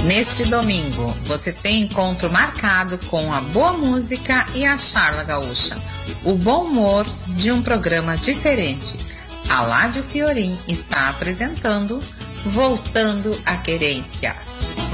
Neste domingo, você tem encontro marcado com a boa música e a charla gaúcha. O bom humor de um programa diferente. A Ládio Fiorim está apresentando Voltando à Querência.